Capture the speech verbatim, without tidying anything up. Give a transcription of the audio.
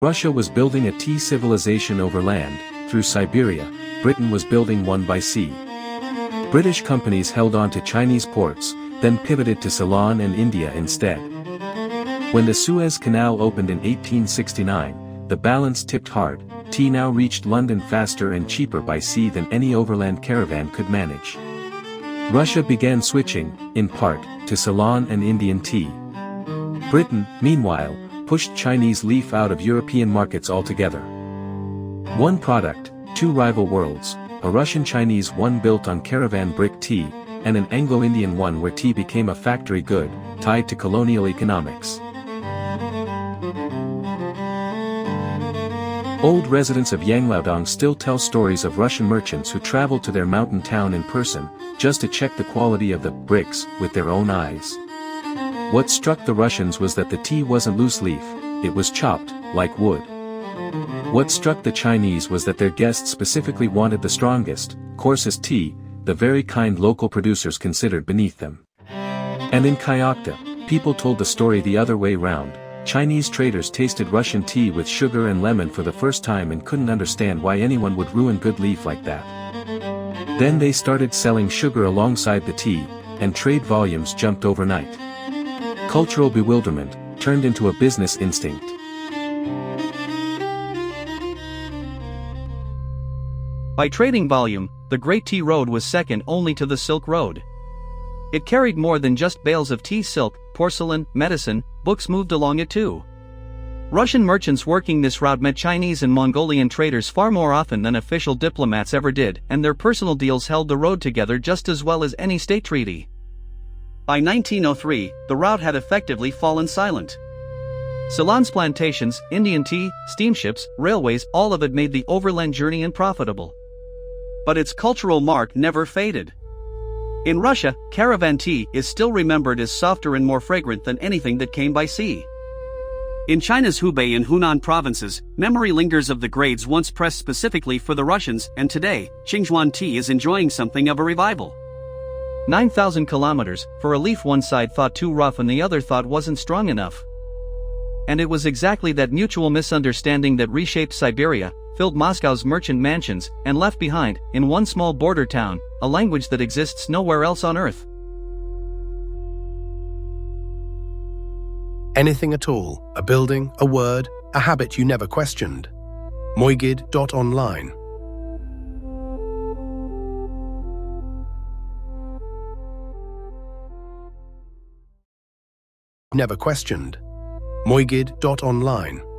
Russia was building a tea civilization over land. Through Siberia, Britain was building one by sea. British companies held on to Chinese ports, then pivoted to Ceylon and India instead. When the Suez Canal opened in eighteen sixty-nine, the balance tipped hard. Tea now reached London faster and cheaper by sea than any overland caravan could manage. Russia began switching, in part, to Ceylon and Indian tea. Britain, meanwhile, pushed Chinese leaf out of European markets altogether. One product, two rival worlds, a Russian-Chinese one built on caravan brick tea, and an Anglo-Indian one where tea became a factory good, tied to colonial economics. Old residents of Yanglaodong still tell stories of Russian merchants who traveled to their mountain town in person, just to check the quality of the bricks with their own eyes. What struck the Russians was that the tea wasn't loose leaf, it was chopped, like wood. What struck the Chinese was that their guests specifically wanted the strongest, coarsest tea, the very kind local producers considered beneath them. And in Kyakhta, people told the story the other way round. Chinese traders tasted Russian tea with sugar and lemon for the first time and couldn't understand why anyone would ruin good leaf like that. Then they started selling sugar alongside the tea, and trade volumes jumped overnight. Cultural bewilderment turned into a business instinct. By trading volume, the Great Tea Road was second only to the Silk Road. It carried more than just bales of tea, silk, porcelain, medicine, books moved along it too. Russian merchants working this route met Chinese and Mongolian traders far more often than official diplomats ever did, and their personal deals held the road together just as well as any state treaty. By nineteen oh three, the route had effectively fallen silent. Ceylon's plantations, Indian tea, steamships, railways, all of it made the overland journey unprofitable. But its cultural mark never faded. In Russia, caravan tea is still remembered as softer and more fragrant than anything that came by sea. In China's Hubei and Hunan provinces, memory lingers of the grades once pressed specifically for the Russians, and today, Qingzhuan tea is enjoying something of a revival. nine thousand kilometers, for a leaf one side thought too rough and the other thought wasn't strong enough. And it was exactly that mutual misunderstanding that reshaped Siberia, filled Moscow's merchant mansions, and left behind, in one small border town, a language that exists nowhere else on earth. Anything at all, a building, a word, a habit you never questioned. Moigid dot online. Never questioned. Moigid dot online.